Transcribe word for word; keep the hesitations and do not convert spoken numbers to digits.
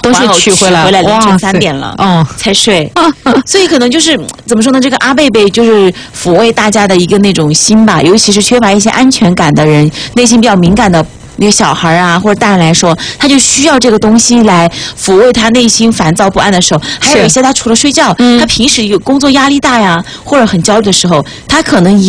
都是取回来， 回来凌晨三点了， 哦， 才睡。所以可能就是怎么说呢？这个阿贝贝就是抚慰大家的一个那种心吧，尤其是缺乏一些安全感的人，内心比较敏感的。那个小孩啊，或者大人来说，他就需要这个东西来抚慰他内心烦躁不安的时候。还有一些他除了睡觉，他平时有工作压力大呀，或者很焦虑的时候，他可能